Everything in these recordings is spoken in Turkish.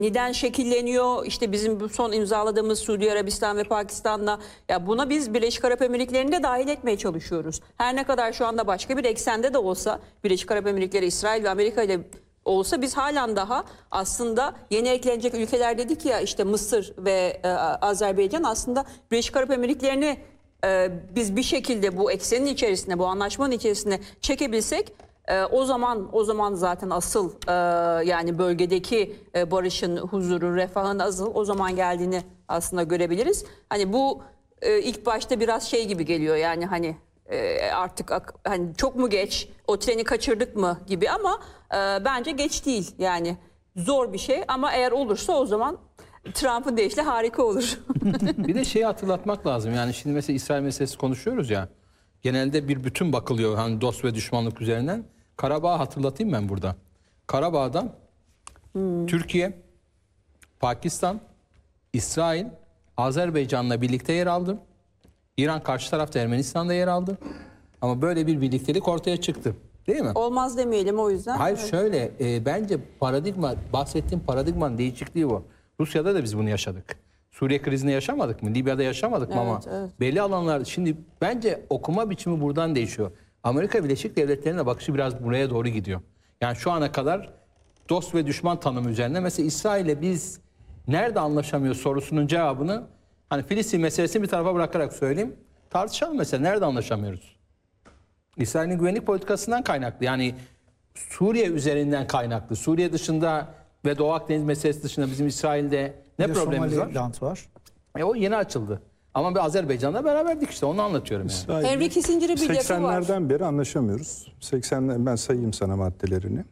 neden şekilleniyor? İşte bizim bu son imzaladığımız Suudi Arabistan ve Pakistan'la, ya buna biz Birleşik Arap Emirlikleri'ni de dahil etmeye çalışıyoruz. Her ne kadar şu anda başka bir eksende de olsa, Birleşik Arap Emirlikleri, İsrail ve Amerika ile olsa, biz halen daha aslında yeni eklenecek ülkeler dedik ya, işte Mısır ve Azerbaycan, aslında Birleşik Arap Emirlikleri'ni biz bir şekilde bu eksenin içerisine, bu anlaşmanın içerisine çekebilsek, o zaman zaten asıl yani bölgedeki barışın, huzurun, refahın asıl o zaman geldiğini aslında görebiliriz. Hani bu ilk başta biraz şey gibi geliyor, yani hani artık hani çok mu geç, o treni kaçırdık mı gibi, ama bence geç değil, yani zor bir şey, ama eğer olursa o zaman Trump'ın deyişle harika olur. Bir de şeyi hatırlatmak lazım. Yani şimdi mesela İsrail meselesi konuşuyoruz ya. Genelde bir bütün bakılıyor hani dost ve düşmanlık üzerinden. Karabağ'ı hatırlatayım ben burada. Karabağ'da Türkiye, Pakistan, İsrail, Azerbaycan'la birlikte yer aldı. İran karşı tarafta, Ermenistan'da yer aldı. Ama böyle bir birliktelik ortaya çıktı. Değil mi? Olmaz demeyelim o yüzden. Hayır, evet. şöyle bence bahsettiğim paradigmanın değişikliği bu. Rusya'da da biz bunu yaşadık. Suriye krizini yaşamadık mı? Libya'da yaşamadık mı? Evet, Ama evet. belli alanlarda şimdi bence okuma biçimi buradan değişiyor. Amerika Birleşik Devletleri'ne bakışı biraz buraya doğru gidiyor. Yani şu ana kadar dost ve düşman tanımı üzerine, mesela İsrail'le biz nerede anlaşamıyoruz sorusunun cevabını, hani Filistin meselesini bir tarafa bırakarak söyleyeyim. Tartışalım mesela, nerede anlaşamıyoruz? İsrail'in güvenlik politikasından kaynaklı. Yani Suriye üzerinden kaynaklı. Suriye dışında ve Doğu Akdeniz meselesi dışında bizim İsrail'de ne problemimiz var? Somaliland var. O yeni açıldı. Ama bir Azerbaycan'la beraberdik işte, onu anlatıyorum yani. İsrail'le Henry Kissinger'ın bir lafı var. 80'lerden beri anlaşamıyoruz. 80'ler, ben sayayım sana maddelerini.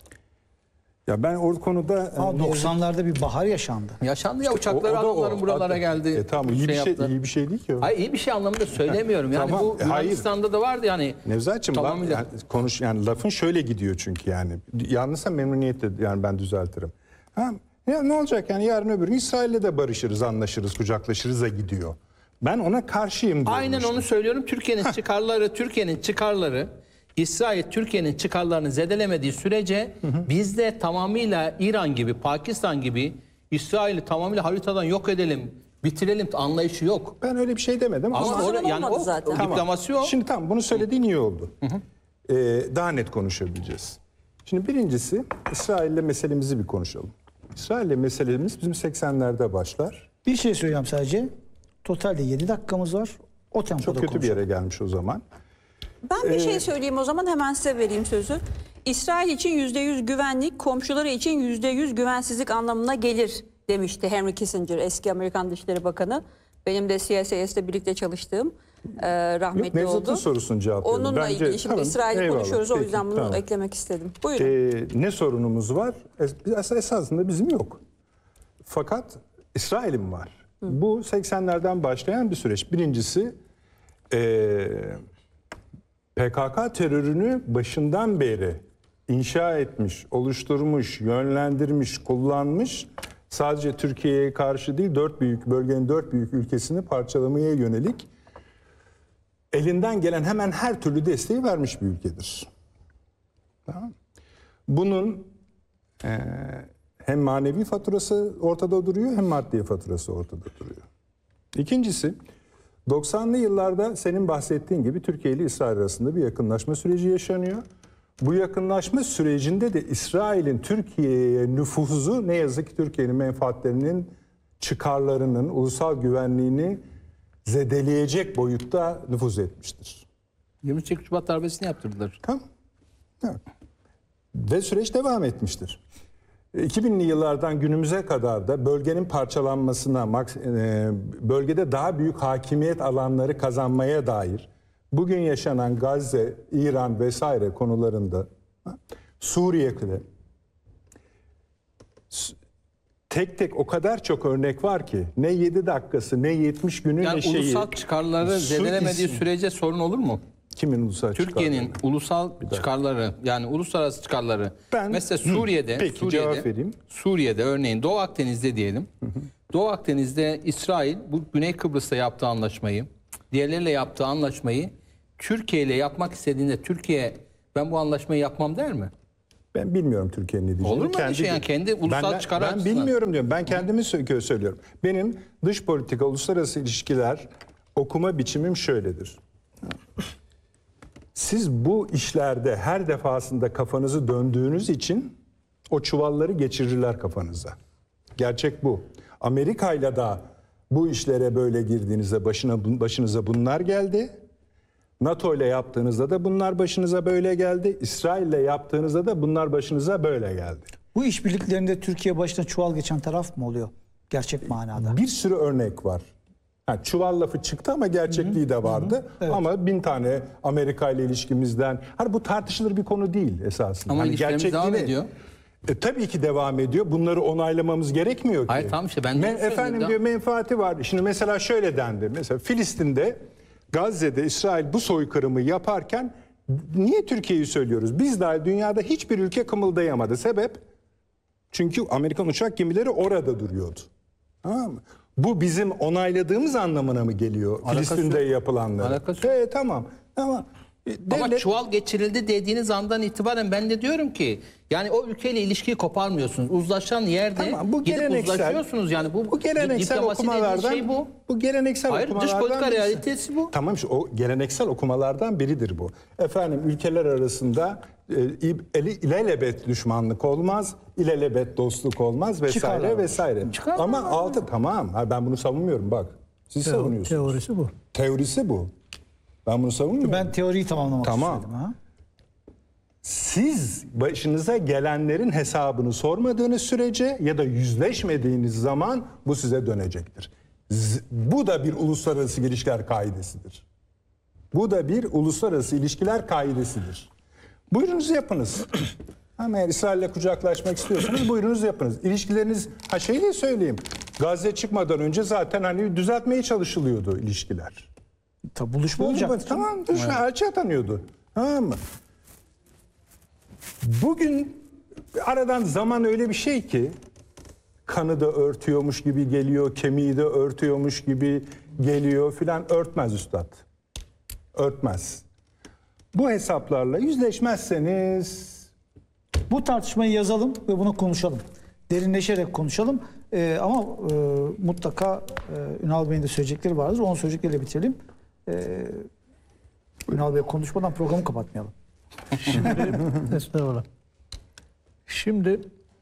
Ya ben o konuda... Ama 90'larda bir bahar yaşandı. Yaşandı ya, o uçaklar da onların buralara Hatta- geldi. Tamam, iyi bir şey, yaptılar. iyi bir şey değil ki o. Hayır, iyi bir şey anlamında söylemiyorum. Yani Tamam, bu hayır. Yunanistan'da da vardı yani. Nevzat'cığım Tamamıyla. yani lafın şöyle gidiyor çünkü yani. Yanlışsa memnuniyetle yani ben düzeltirim. Ha, ya ne olacak yani, yarın öbür gün İsrail'le de barışırız, anlaşırız, kucaklaşırız da gidiyor. Ben ona karşıyım diyorum. Aynen işte. onu söylüyorum. Türkiye'nin çıkarları, İsrail Türkiye'nin çıkarlarını zedelemediği sürece bizde tamamıyla İran gibi, Pakistan gibi İsrail'i tamamıyla haritadan yok edelim, bitirelim anlayışı yok. Ben öyle bir şey demedim Ama zaman yani olmadı o zaten. diploması o. Şimdi tamam, bunu söylediğin iyi oldu. Daha net konuşabileceğiz. Şimdi birincisi İsrail'le meselemizi bir konuşalım. İsrail'le meselemiz bizim 80'lerde başlar. Bir şey söyleyeceğim sadece. Totalde 7 dakikamız var. O tempoda Çok kötü bir konuşalım. yere gelmiş o zaman. Ben bir şey söyleyeyim o zaman, hemen size vereyim sözü. İsrail için %100 güvenlik, komşuları için %100 güvensizlik anlamına gelir demişti Henry Kissinger, eski Amerikan Dışişleri Bakanı. Benim de CSIS'te birlikte çalıştığım rahmetli Nevzat'ın oldu. sorusunu cevaplıyorum. Onunla ilgili şimdi tamam, İsrail'i eyvallah, konuşuyoruz, o peki, yüzden bunu tamam. eklemek istedim. Buyurun. Ne sorunumuz var? Esasında bizim yok. Fakat İsrail'in var. Bu 80'lerden başlayan bir süreç. Birincisi PKK terörünü başından beri inşa etmiş, oluşturmuş, yönlendirmiş, kullanmış. Sadece Türkiye'ye karşı değil, bölgenin dört büyük ülkesini parçalamaya yönelik elinden gelen hemen her türlü desteği vermiş bir ülkedir. Tamam. Bunun hem manevi faturası ortada duruyor, hem maddi faturası ortada duruyor. İkincisi, 90'lı yıllarda senin bahsettiğin gibi Türkiye ile İsrail arasında bir yakınlaşma süreci yaşanıyor. Bu yakınlaşma sürecinde de İsrail'in Türkiye'ye nüfuzu ne yazık ki Türkiye'nin menfaatlerinin, çıkarlarının, ulusal güvenliğini zedeleyecek boyutta nüfuz etmiştir. 28 Şubat darbesini yaptırdılar. Tamam. Evet. Ve süreç devam etmiştir. 2000'li yıllardan günümüze kadar da bölgenin parçalanmasına, bölgede daha büyük hakimiyet alanları kazanmaya dair bugün yaşanan Gazze, İran vesaire konularında, Suriye'de tek tek o kadar çok örnek var ki, ne 7 dakikası ne 70 günü Yani ne şeyi. ulusal çıkarları zedelemediği sürece sorun olur mu? Kimin ulusal Türkiye'nin çıkarları? ulusal çıkarları, yani uluslararası çıkarları. Ben- Mesela Peki, cevap vereyim. Suriye'de örneğin Doğu Akdeniz'de diyelim. Doğu Akdeniz'de İsrail bu Güney Kıbrıs'ta yaptığı anlaşmayı, diğerleriyle yaptığı anlaşmayı Türkiye ile yapmak istediğinde Türkiye ben bu anlaşmayı yapmam der mi? Ben bilmiyorum Türkiye'nin ne diyeceğini. Olur mu öyle şey? Yani kendi ulusal çıkarı Ben açısından. bilmiyorum diyorum. Ben kendimi söylüyorum. Benim dış politika, uluslararası ilişkiler okuma biçimim şöyledir. Siz bu işlerde her defasında kafanızı döndüğünüz için o çuvalları geçirirler kafanıza. Gerçek bu. Amerika'yla da bu işlere böyle girdiğinizde başınıza bunlar geldi. NATO ile yaptığınızda da bunlar başınıza böyle geldi. İsrail ile yaptığınızda da bunlar başınıza böyle geldi. Bu işbirliklerinde Türkiye başına çuval geçen taraf mı oluyor? Gerçek manada. Bir sürü örnek var. Ha, çuval lafı çıktı ama gerçekliği de vardı. Evet. Ama 1000 tane Amerika ile ilişkimizden... Hani bu tartışılır bir konu değil esasında. Ama hani ilişkilerimiz devam ediyor. Tabii ki devam ediyor. Bunları onaylamamız gerekmiyor ki. Hayır, tamam işte ben de onu Efendim söylüyorum. diyor menfaati var. Şimdi mesela şöyle dendi. Mesela Filistin'de, Gazze'de İsrail bu soykırımı yaparken niye Türkiye'yi söylüyoruz? Biz dahil dünyada hiçbir ülke kımıldayamadı. Sebep? Çünkü Amerikan uçak gemileri orada duruyordu. Tamam mı? Bu bizim onayladığımız anlamına mı geliyor? Alakası Filistin'de yok. yapılanları. Alakası yok. Tamam. Ama Ama çuval geçirildi dediğiniz andan itibaren ben de diyorum ki yani o ülkeyle ilişkiyi koparmıyorsunuz. Uzlaşan yerde Tamam, bu gidip geleneksel- uzlaşıyorsunuz yani. Bu geleneksel diplomasi dediğiniz okumalardan şey bu. Bu geleneksel Hayır, dış okumalardan politika birisi. realitesi bu. Tamam işte o geleneksel okumalardan biridir bu. Efendim ülkeler arasında ilelebet düşmanlık olmaz, ilelebet dostluk olmaz vesaire Çıkarlar. vesaire. Ama altı tamam. Ha, ben bunu savunmuyorum bak. Siz savunuyorsunuz. Teorisi bu. Teorisi bu. Ben bunu savunmuyorum. Ben teoriyi tamamlamak Tamam. istedim. Ha? Siz başınıza gelenlerin hesabını sormadığınız sürece ya da yüzleşmediğiniz zaman bu size dönecektir. Bu da bir uluslararası ilişkiler kaidesidir. Bu da bir uluslararası ilişkiler kaidesidir. Buyurunuz yapınız. Ama eğer İsrail'le kucaklaşmak istiyorsanız buyurunuz yapınız. İlişkileriniz, şeyi de söyleyeyim. Gazze çıkmadan önce zaten hani düzeltmeye çalışılıyordu ilişkiler. Tabii buluşma olacak. Tamam, elçi atanıyordu. Tamam mı? Bugün aradan zaman öyle bir şey ki kanı da örtüyormuş gibi geliyor, kemiği de örtüyormuş gibi geliyor filan, örtmez üstad. Örtmez. Bu hesaplarla yüzleşmezseniz Bu tartışmayı yazalım ve bunu konuşalım. Derinleşerek konuşalım. Ama mutlaka Ünal Bey'in de söyleyecekleri vardır. Onun söyleyecekleriyle bitirelim. Ünal Bey konuşmadan programı kapatmayalım. Estağfurullah. Şimdi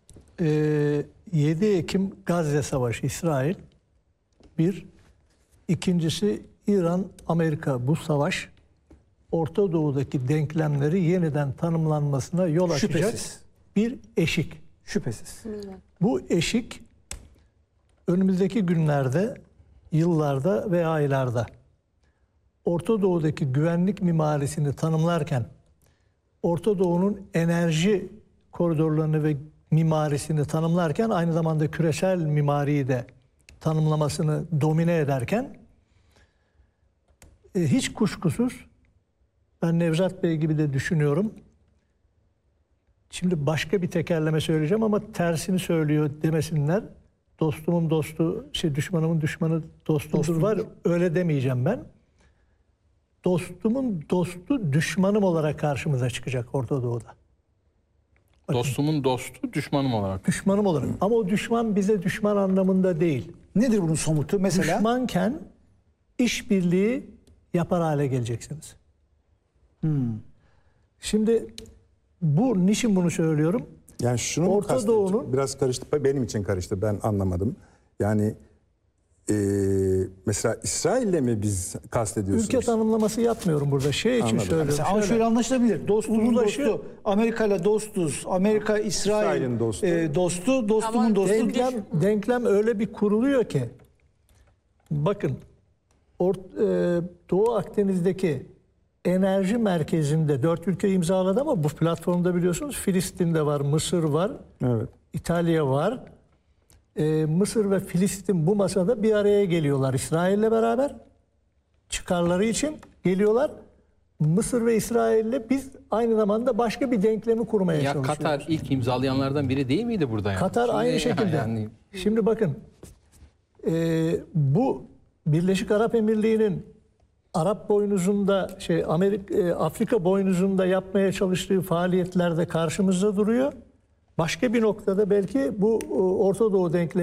7 Ekim Gazze Savaşı İsrail bir. İkincisi İran-Amerika bu savaş Orta Doğu'daki denklemleri yeniden tanımlanmasına yol açacak Şüphesiz. bir eşik. Şüphesiz. Bu eşik önümüzdeki günlerde, yıllarda ve aylarda Orta Doğu'daki güvenlik mimarisini tanımlarken Orta Doğu'nun enerji koridorlarını ve mimarisini tanımlarken aynı zamanda küresel mimariyi de tanımlamasını domine ederken hiç kuşkusuz ben Nevzat Bey gibi de düşünüyorum. Şimdi başka bir tekerleme söyleyeceğim ama tersini söylüyor demesinler. Dostumun dostu, düşmanımın düşmanı dostumdur var. Öyle demeyeceğim ben. Dostumun dostu düşmanım olarak karşımıza çıkacak Orta Doğu'da. Bakın, Dostumun dostu düşmanım olarak. düşmanım olarak. Ama o düşman bize düşman anlamında değil. Nedir bunun somutu? Mesela Düşmanken işbirliği yapar hale geleceksiniz. Şimdi niçin bunu söylüyorum? yani şunu mu Orta kastediyorsun? Doğu'nun- Biraz karıştı. Benim için karıştı. Ben anlamadım. Yani mesela İsrail'le mi biz kastediyorsunuz? Ülke tanımlaması yapmıyorum burada. Şey için Anladım. söylüyorum. Mesela ama şöyle anlaşılabilir. Dostluğun Uzlaşı- dostu. Amerika ile dostuz. Amerika, İsrail İsrail'in dostu. dostu. Dostumun Ama dostu. Denklem öyle bir kuruluyor ki bakın Doğu Akdeniz'deki enerji merkezinde 4 ülke imzaladı ama bu platformda biliyorsunuz Filistin'de var, Mısır var, Evet. İtalya var. Mısır ve Filistin bu masada bir araya geliyorlar İsrail'le beraber. Çıkarları için geliyorlar. Mısır ve İsrail'le biz aynı zamanda başka bir denklemi kurmaya Ya çalışıyoruz. Katar ilk imzalayanlardan biri değil miydi burada yani? Katar Şimdi aynı şekilde. yani Şimdi bakın bu Birleşik Arap Emirliği'nin Arap boynuzunda Afrika boynuzunda yapmaya çalıştığı faaliyetlerde karşımızda duruyor. Başka bir noktada belki bu Orta Doğu denklemi